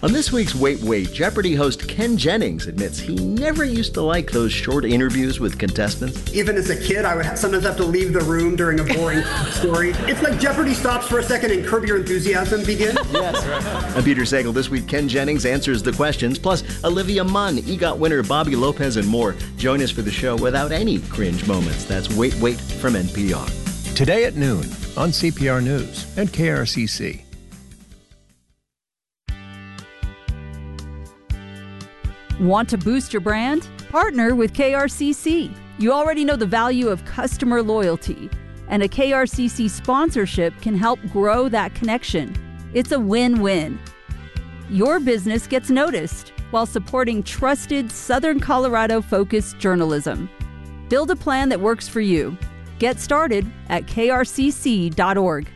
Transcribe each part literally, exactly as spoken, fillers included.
On this week's Wait Wait, Jeopardy host Ken Jennings admits he never used to like those short interviews with contestants. Even as a kid, I would sometimes have to leave the room during a boring story. It's like Jeopardy stops for a second and Curb Your Enthusiasm begins. Yes, right. I'm Peter Sagal. This week, Ken Jennings answers the questions, plus Olivia Munn, EGOT winner Bobby Lopez, and more. Join us for the show without any cringe moments. That's Wait Wait from N P R. Today at noon on C P R News and K R C C. Want to boost your brand? Partner with K R C C. You already know the value of customer loyalty, and a K R C C sponsorship can help grow that connection. It's a win-win. Your business gets noticed while supporting trusted Southern Colorado-focused journalism. Build a plan that works for you. Get started at K R C C dot org.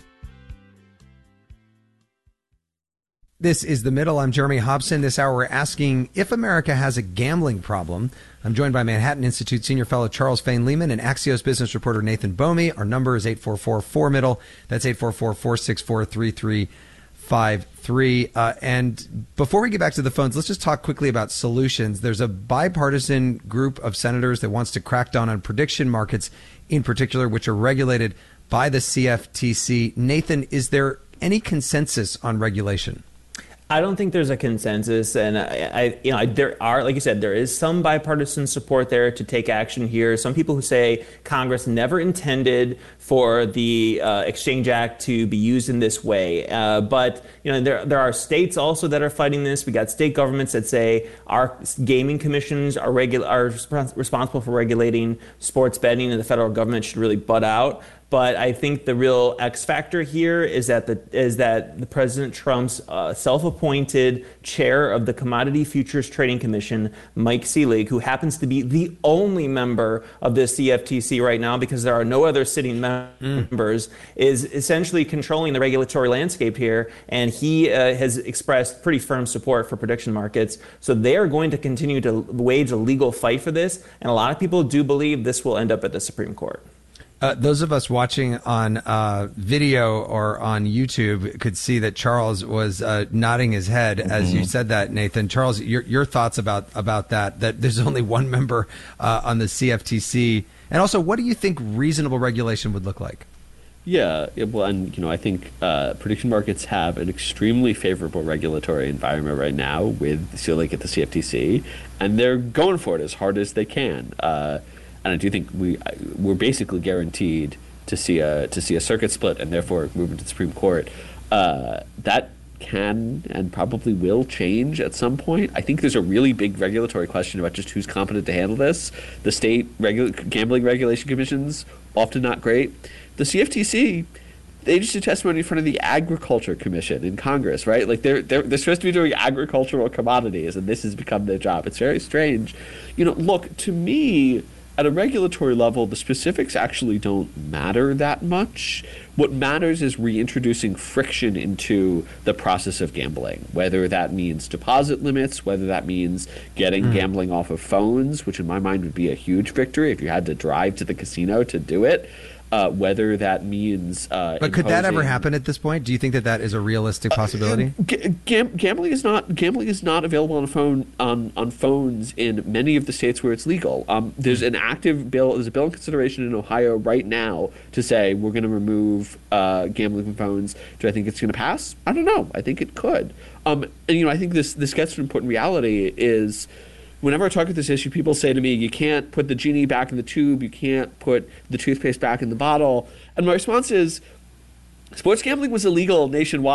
This is The Middle. I'm Jeremy Hobson. This hour we're asking if America has a gambling problem. I'm joined by Manhattan Institute senior fellow Charles Fain Lehman and Axios business reporter Nathan Bomey. Our number is eight four four, four middle. That's eight four four, four six four, three three five three. Uh, and before we get back to the phones, let's just talk quickly about solutions. There's a bipartisan group of senators that wants to crack down on prediction markets in particular, which are regulated by the C F T C. Nathan, is there any consensus on regulation? I don't think there's a consensus, and I, I you know, I, there are, like you said, there is some bipartisan support there to take action here. Some people who say Congress never intended for the uh, Exchange Act to be used in this way, uh, but you know, there there are states also that are fighting this. We got state governments that say our gaming commissions are regu- are responsible for regulating sports betting, and the federal government should really butt out. But I think the real X factor here is that the is that the President Trump's uh, self-appointed chair of the Commodity Futures Trading Commission, Mike Selig, who happens to be the only member of the C F T C right now because there are no other sitting members, mm. is essentially controlling the regulatory landscape here, and he uh, has expressed pretty firm support for prediction markets. So they are going to continue to wage a legal fight for this, and a lot of people do believe this will end up at the Supreme Court. Uh, those of us watching on uh, video or on YouTube could see that Charles was uh, nodding his head mm-hmm. as you said that, Nathan. Charles, your your thoughts about, about that, that there's only one member uh, on the C F T C. And also, what do you think reasonable regulation would look like? Yeah, well, and, you know, I think uh, prediction markets have an extremely favorable regulatory environment right now with Selig at the C F T C, and they're going for it as hard as they can. Uh And I do think we we're basically guaranteed to see a to see a circuit split and therefore movement to the Supreme Court. Uh, that can and probably will change at some point. I think there's a really big regulatory question about just who's competent to handle this. The state regu- gambling regulation commissions, often not great. The C F T C, they just did testimony in front of the Agriculture Commission in Congress, right? Like they're they're they're supposed to be doing agricultural commodities, and this has become their job. It's very strange. You know, look, to me, at a regulatory level, the specifics actually don't matter that much. What matters is reintroducing friction into the process of gambling, whether that means deposit limits, whether that means getting mm. gambling off of phones, which in my mind would be a huge victory if you had to drive to the casino to do it. Uh, whether that means uh, but could that ever happen at this point? Do you think that that is a realistic possibility? Uh, g- gam- gambling is not gambling is not available on a phone on, on phones in many of the states where it's legal. Um, there's an active bill. There's a bill in consideration in Ohio right now to say we're going to remove uh, gambling from phones. Do I think it's going to pass? I don't know. I think it could. Um, and you know, I think this this gets to an important reality is. Whenever I talk about this issue, people say to me, you can't put the genie back in the tube, you can't put the toothpaste back in the bottle. And my response is, sports gambling was illegal nationwide.